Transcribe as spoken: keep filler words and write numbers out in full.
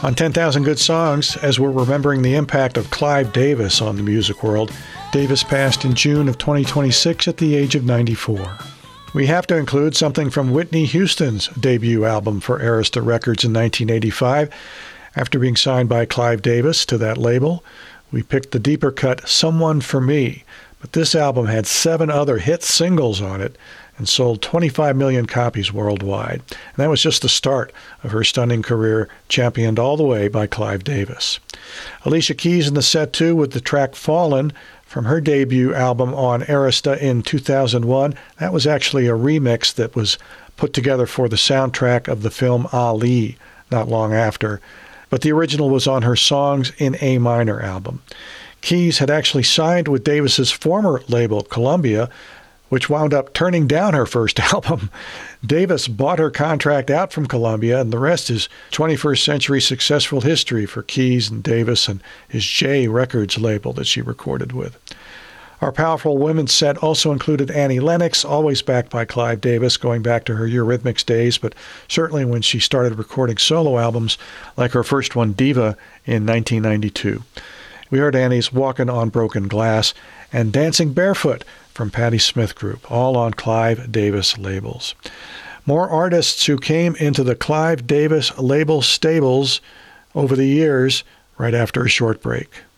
On ten thousand Good Songs, as we're remembering the impact of Clive Davis on the music world, Davis passed in June of twenty twenty-six at the age of ninety-four. We have to include something from Whitney Houston's debut album for Arista Records in nineteen eighty-five. After being signed by Clive Davis to that label, we picked the deeper cut Someone for Me, but this album had seven other hit singles on it and sold twenty-five million copies worldwide. And that was just the start of her stunning career, championed all the way by Clive Davis. Alicia Keys in the set too with the track Fallen from her debut album on Arista in two thousand one. That was actually a remix that was put together for the soundtrack of the film Ali not long after, but the original was on her Songs in A Minor album. Keys had actually signed with Davis's former label, Columbia, which wound up turning down her first album. Davis bought her contract out from Columbia, and the rest is twenty-first century successful history for Keys and Davis and his J Records label that she recorded with. Our powerful women's set also included Annie Lennox, always backed by Clive Davis, going back to her Eurythmics days, but certainly when she started recording solo albums, like her first one, Diva, in nineteen ninety-two. We heard Annie's Walkin' on Broken Glass and Dancing Barefoot from Patti Smith Group, all on Clive Davis labels. More artists who came into the Clive Davis label stables over the years right after a short break.